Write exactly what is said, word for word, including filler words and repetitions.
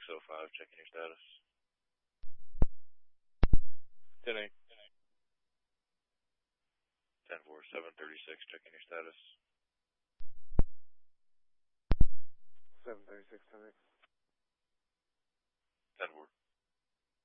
six oh five, checking your status. ten eight. ten four, seven thirty-six, checking your status. seven thirty-six, ten eight. ten four.